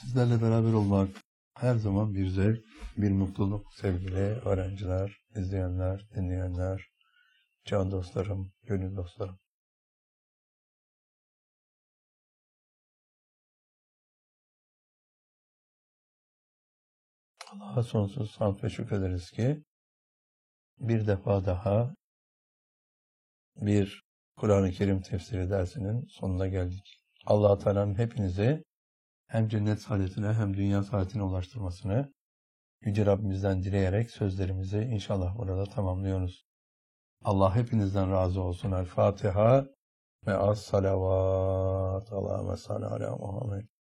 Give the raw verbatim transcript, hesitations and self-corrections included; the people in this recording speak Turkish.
Sizlerle beraber olmak her zaman bir zevk, bir mutluluk sevgili öğrenciler, izleyenler, dinleyenler, can dostlarım, gönül dostlarım. Allah'a sonsuz hamd ve şükrederiz ki bir defa daha bir Kur'an-ı Kerim tefsiri dersinin sonuna geldik. Allah-u Teala'nın hepinizi hem cennet saadetine hem dünya saadetine ulaştırmasını Yüce Rabbimizden dileyerek sözlerimizi inşallah burada tamamlıyoruz. Allah hepinizden razı olsun. El Fatiha ve as salavat. Allahümme salli ala Muhammed.